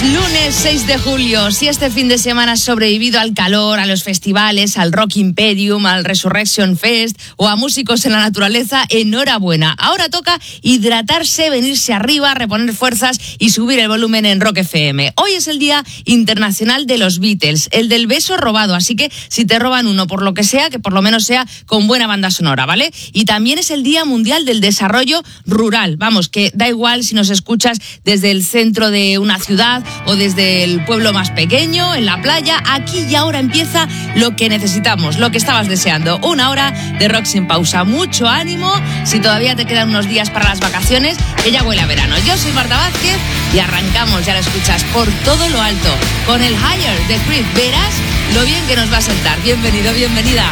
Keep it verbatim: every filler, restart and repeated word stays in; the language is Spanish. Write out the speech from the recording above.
lunes seis de julio. Si este fin de semana has sobrevivido al calor, a los festivales, al Rock Imperium, al Resurrection Fest o a músicos en la naturaleza, enhorabuena. Ahora toca hidratarse, venirse arriba, reponer fuerzas y subir el volumen en Rock F M. Hoy es el Día Internacional de los Beatles, el del beso robado, así que si te roban uno por lo que sea, que por lo menos sea con buena banda sonora, ¿vale? Y también es el Día Mundial del Desarrollo Rural. Vamos, que da igual si nos escuchas desde el centro de una ciudad o desde el pueblo más pequeño, en la playa. Aquí y ahora empieza lo que necesitamos, lo que estabas deseando. Una hora de rock sin pausa. Mucho ánimo si todavía te quedan unos días para las vacaciones, que ya huele a verano. Yo soy Marta Vázquez y arrancamos, ya lo escuchas, por todo lo alto, con el Higher de Creed. Verás lo bien que nos va a sentar. Bienvenido, bienvenida.